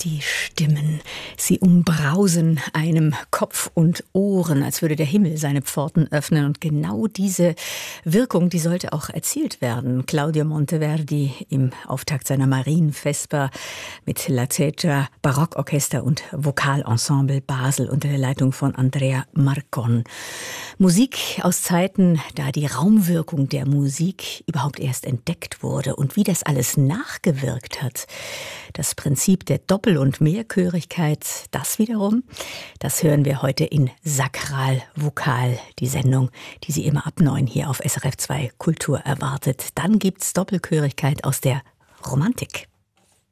Die Stimmen, sie umbrausen einem Kopf und Ohren, als würde der Himmel seine Pforten öffnen. Und genau diese Wirkung, die sollte auch erzielt werden. Claudio Monteverdi im Auftakt seiner Marienvesper mit La Cetra, Barockorchester und Vokalensemble Basel unter der Leitung von Andrea Marcon. Musik aus Zeiten, da die Raumwirkung der Musik überhaupt erst entdeckt wurde und wie das alles nachgewirkt hat. Das Prinzip der Doppel- und Mehrchörigkeit, das wiederum, das hören wir heute in Sakral Vokal, die Sendung, die Sie immer ab 9 hier auf SRF 2 Kultur erwartet. Dann gibt's Doppelchörigkeit aus der Romantik.